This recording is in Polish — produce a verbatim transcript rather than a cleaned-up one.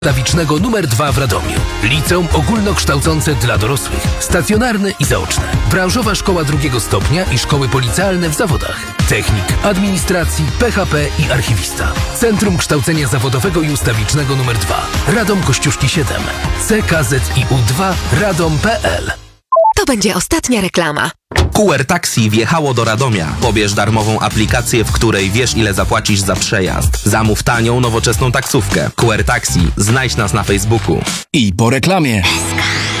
ustawicznego numer dwa w Radomiu. Liceum ogólnokształcące dla dorosłych, stacjonarne i zaoczne. Branżowa szkoła drugiego stopnia i szkoły policealne w zawodach. Technik, administracji, P H P i archiwista. Centrum Kształcenia Zawodowego i Ustawicznego numer dwa. Radom Kościuszki siedem. C K Z I U dwa radom kropka p l. To będzie ostatnia reklama. Q R Taxi wjechało do Radomia. Pobierz darmową aplikację, w której wiesz, ile zapłacisz za przejazd. Zamów tanią, nowoczesną taksówkę. Q R Taxi. Znajdź nas na Facebooku. I po reklamie.